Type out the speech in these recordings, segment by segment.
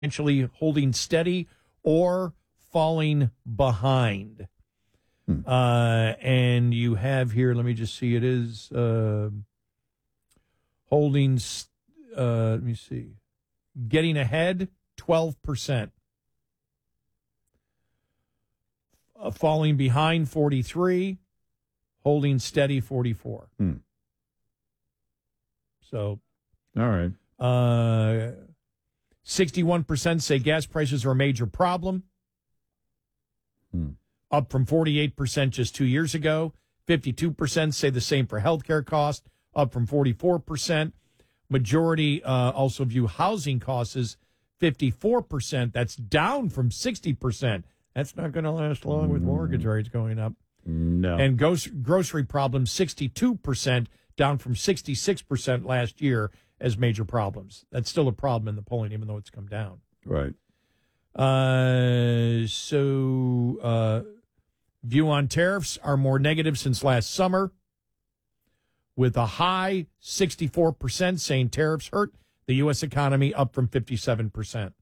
potentially holding steady or falling behind. And you have here, let me just see, it is holding, let me see, getting ahead, 12%. Falling behind, 43. Holding steady, 44. So, all right. 61% say gas prices are a major problem, up from 48% just 2 years ago. 52% say the same for healthcare costs, up from 44%. Majority also view housing costs as 54%. That's down from 60%. That's not going to last long with mortgage rates going up. No. And grocery problems, 62%, down from 66% last year as major problems. That's still a problem in the polling, even though it's come down. Right. View on tariffs are more negative since last summer, with a high 64% saying tariffs hurt the U.S. economy, up from 57%.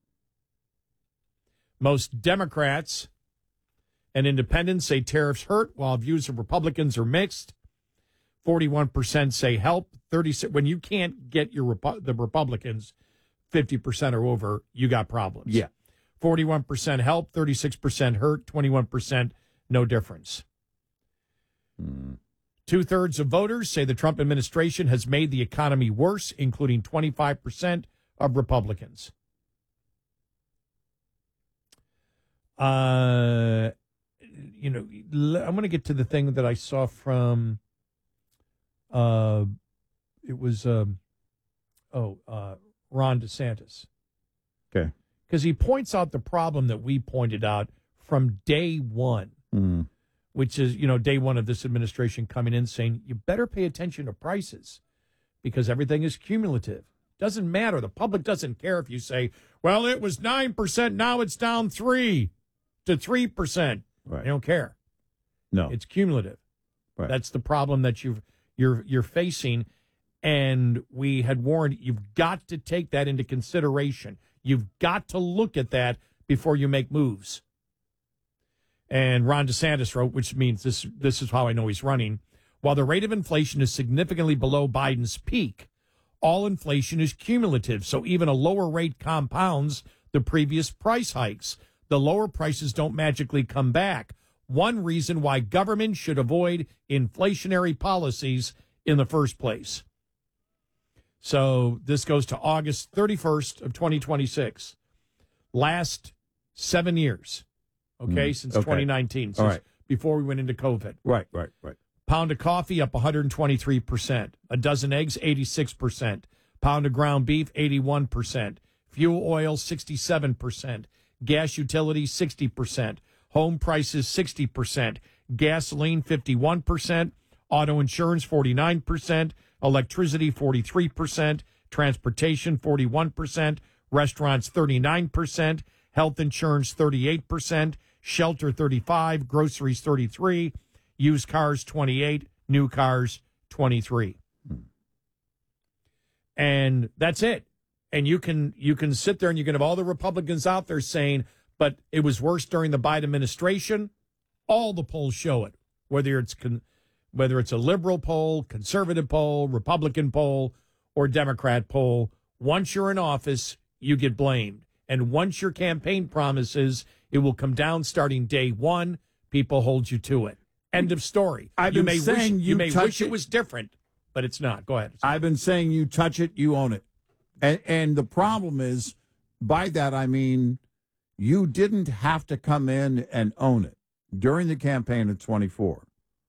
Most Democrats and independents say tariffs hurt, while views of Republicans are mixed. 41% say help. 36 when you can't get the Republicans 50% or over, you got problems. Yeah. 41% help, 36% hurt, 21% no difference. 2/3 of voters say the Trump administration has made the economy worse, including 25% of Republicans. I'm going to get to the thing that I saw from, it was, Ron DeSantis. Okay. Because he points out the problem that we pointed out from day one, which is, day one of this administration coming in saying, you better pay attention to prices because everything is cumulative. Doesn't matter. The public doesn't care if you say, well, it was 9%, now it's down 3% to 3%. Right. They don't care. No. It's cumulative. Right. That's the problem that you're facing. And we had warned, you've got to take that into consideration. You've got to look at that before you make moves. And Ron DeSantis wrote, which means this is how I know he's running. While the rate of inflation is significantly below Biden's peak, all inflation is cumulative. So even a lower rate compounds the previous price hikes. The lower prices don't magically come back. One reason why government should avoid inflationary policies in the first place. So this goes to August 31st of 2026. Last 7 years, since 2019, since before we went into COVID. Right. Pound of coffee up 123%. A dozen eggs, 86%. Pound of ground beef, 81%. Fuel oil, 67%. Gas utilities, 60%. Home prices, 60%. Gasoline, 51%. Auto insurance, 49%. Electricity, 43%. Transportation, 41%. Restaurants, 39%. Health insurance, 38%. Shelter, 35%. Groceries, 33%. Used cars, 28%. New cars, 23%. And that's it. And you can sit there and you can have all the Republicans out there saying, but it was worse during the Biden administration. All the polls show it, whether it's a liberal poll, conservative poll, Republican poll, or Democrat poll. Once you're in office, you get blamed. And once your campaign promises, it will come down starting day one. People hold you to it. End of story. You may wish it was different, but it's not. Go ahead. I've been saying you touch it, you own it. And the problem is, by that I mean, you didn't have to come in and own it during the campaign of 24.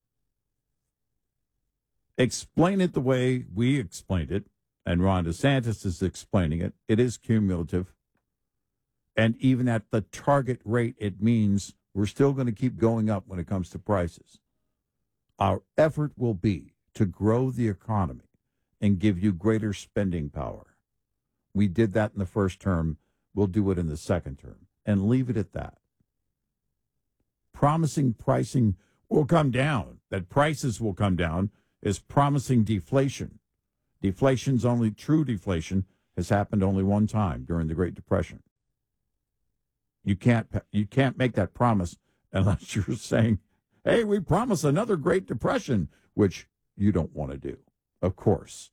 Explain it the way we explained it, and Ron DeSantis is explaining it. It is cumulative. And even at the target rate, it means we're still going to keep going up when it comes to prices. Our effort will be to grow the economy and give you greater spending power. We did that in the first term. We'll do it in the second term and leave it at that. Promising pricing will come down, that prices will come down, is promising deflation. Deflation's only true deflation has happened only one time during the Great Depression. You can't make that promise unless you're saying, hey, we promise another Great Depression, which you don't want to do, of course.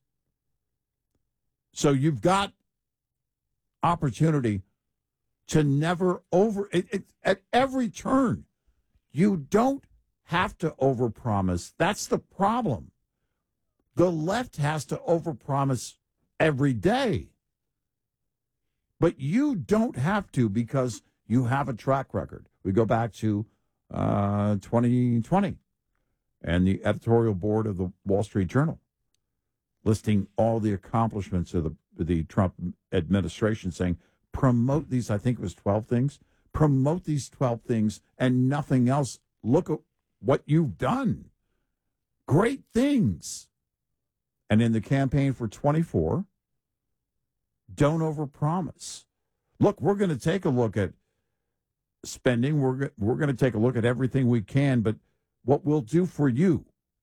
So you've got opportunity to never at every turn. You don't have to overpromise. That's the problem. The left has to overpromise every day. But you don't have to because you have a track record. We go back to 2020 and the editorial board of the Wall Street Journal listing all the accomplishments of the Trump administration, saying, promote these, I think it was 12 things, promote these 12 things and nothing else. Look at what you've done. Great things. And in the campaign for 24, don't overpromise. Look, we're going to take a look at spending. We're going to take a look at everything we can, but what we'll do for you,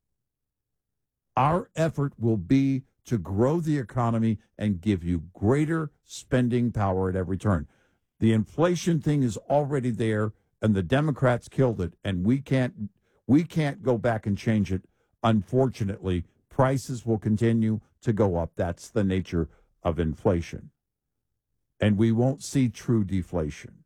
our effort will be to grow the economy and give you greater spending power at every turn. The inflation thing is already there, and the Democrats killed it, and we can't go back and change it. Unfortunately, prices will continue to go up. That's the nature of inflation. And we won't see true deflation.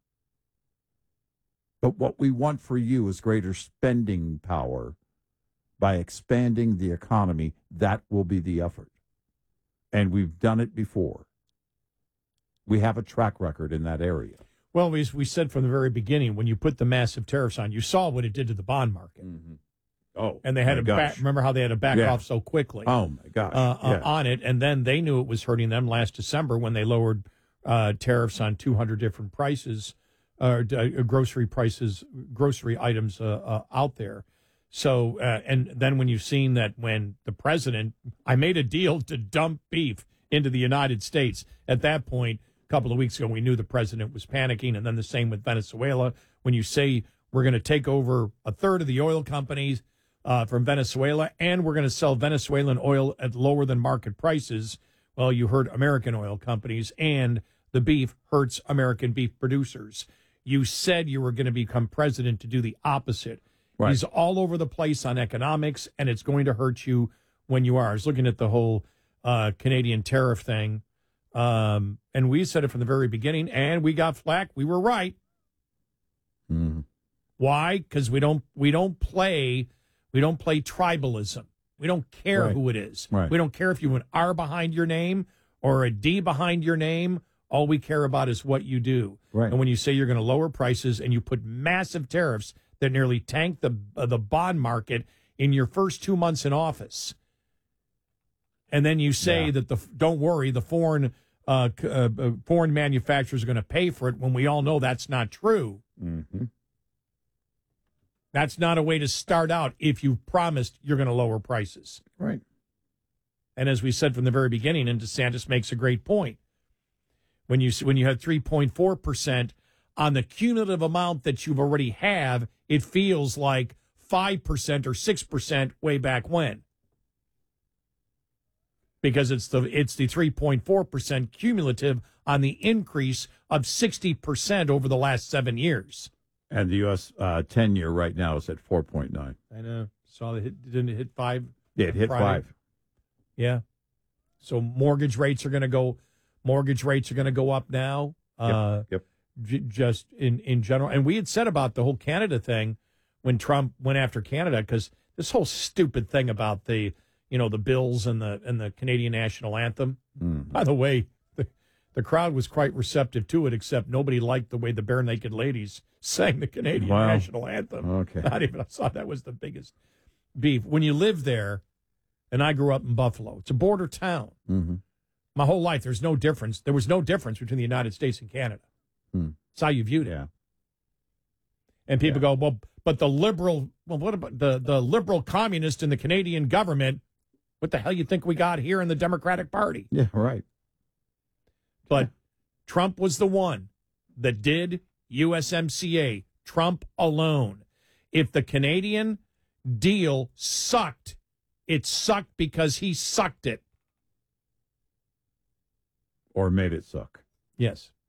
But what we want for you is greater spending power by expanding the economy. That will be the effort. And we've done it before. We have a track record in that area. Well, we said from the very beginning, when you put the massive tariffs on, you saw what it did to the bond market. Mm-hmm. Oh, and they had to remember how they had to back off so quickly. Oh, my gosh. On it. And then they knew it was hurting them last December when they lowered tariffs on 200 different prices, grocery items out there. So, and then when you've seen that when the president, I made a deal to dump beef into the United States. At that point, a couple of weeks ago, we knew the president was panicking. And then the same with Venezuela. When you say we're going to take over a third of the oil companies from Venezuela, and we're going to sell Venezuelan oil at lower than market prices, well, you hurt American oil companies, and the beef hurts American beef producers. You said you were going to become president to do the opposite. Right. He's all over the place on economics, and it's going to hurt you when you are. I was looking at the whole Canadian tariff thing, and we said it from the very beginning, and we got flack. We were right. Mm. Why? Because we don't play tribalism. We don't care who it is. Right. We don't care if you have an R behind your name or a D behind your name. All we care about is what you do. Right. And when you say you're going to lower prices and you put massive tariffs that nearly tank the bond market in your first 2 months in office, and then you say that don't worry, the foreign manufacturers are going to pay for it, when we all know that's not true. Mm-hmm. That's not a way to start out if you've promised you're going to lower prices. Right. And as we said from the very beginning, and DeSantis makes a great point, when you had 3.4% on the cumulative amount that you've already have, it feels like 5% or 6% way back when. Because it's the 3.4% cumulative on the increase of 60% over the last 7 years. And the U.S. 10-year right now is at 4.9. I know. Saw didn't it hit 5? Yeah, it hit Friday? 5. Yeah. So mortgage rates are going to go up now. Yep. Just in general. And we had said about the whole Canada thing when Trump went after Canada, because this whole stupid thing about the bills and the Canadian national anthem. Mm. By the way, the crowd was quite receptive to it, except nobody liked the way the Bare Naked Ladies sang the Canadian national anthem. Okay. Not even, I thought that was the biggest beef. When you live there, and I grew up in Buffalo, it's a border town. Mm-hmm. My whole life, there was no difference between the United States and Canada. That's how you viewed it. Yeah. And people go, well, but what about the liberal communist in the Canadian government? What the hell you think we got here in the Democratic Party? Yeah, right. But Trump was the one that did USMCA. Trump alone. If the Canadian deal sucked, it sucked because he sucked it. or made it suck. Yes.